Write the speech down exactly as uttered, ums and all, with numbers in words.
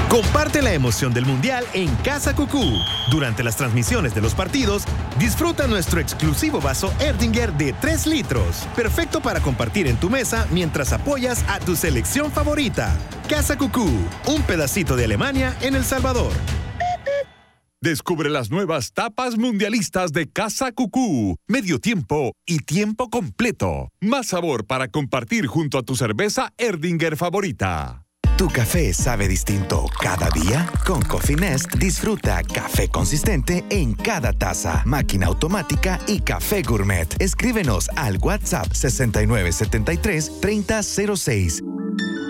Comparte la emoción del Mundial en Casa Cucú. Durante las transmisiones de los partidos, disfruta nuestro exclusivo vaso Erdinger de tres litros. Perfecto para compartir en tu mesa mientras apoyas a tu selección favorita. Casa Cucú, un pedacito de Alemania en El Salvador. Descubre las nuevas tapas mundialistas de Casa Cucú. Medio tiempo y tiempo completo. Más sabor para compartir junto a tu cerveza Erdinger favorita. ¿Tu café sabe distinto cada día? Con Coffee Nest disfruta café consistente en cada taza, máquina automática y café gourmet. Escríbenos al WhatsApp sesenta y nueve setenta y tres treinta cero seis